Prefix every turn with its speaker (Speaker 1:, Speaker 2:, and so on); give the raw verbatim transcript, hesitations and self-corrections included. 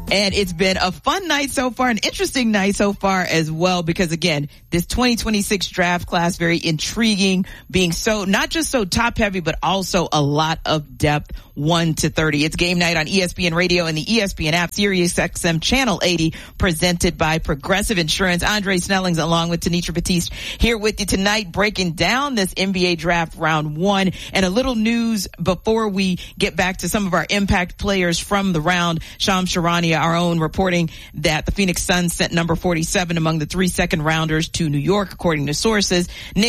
Speaker 1: And it's been a fun night so far, an interesting night so far as well, because again, this twenty twenty-six draft class, very intriguing, being so, not just so top heavy, but also a lot of depth, one to thirty. It's game night on E S P N Radio and the E S P N app, Sirius X M Channel eighty, presented by Progressive Insurance. Andre Snellings along with Tenitra Batiste here with you tonight, breaking down this N B A draft round one. And a little news before we get back to some of our impact players from the round. Shams Charania, our own, reporting that the Phoenix Suns sent number forty-seven among the three second rounders to New York, according to sources. Nick